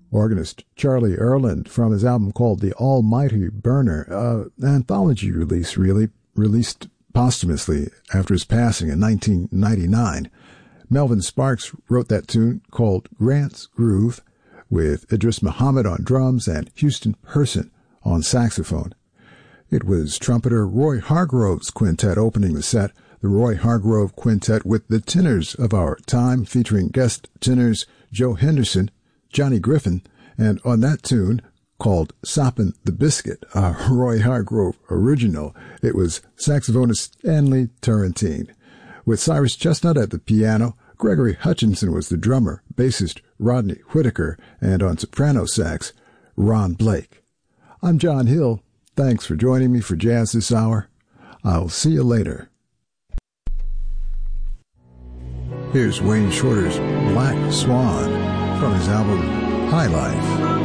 Organist Charlie Earland from his album called The Almighty Burner, an anthology release really, released posthumously after his passing in 1999. Melvin Sparks wrote that tune called Grant's Groove with Idris Muhammad on drums and Houston Person on saxophone. It was trumpeter Roy Hargrove's quintet opening the set, the Roy Hargrove Quintet with the tenors of our time, featuring guest tenors Joe Henderson, Johnny Griffin, and on that tune, called Soppin' the Biscuit, a Roy Hargrove original, it was saxophonist Stanley Turrentine. With Cyrus Chestnut at the piano, Gregory Hutchinson was the drummer, bassist Rodney Whitaker, and on soprano sax, Ron Blake. I'm John Hill. Thanks for joining me for Jazz this hour. I'll see you later. Here's Wayne Shorter's Black Swan from his album High Life.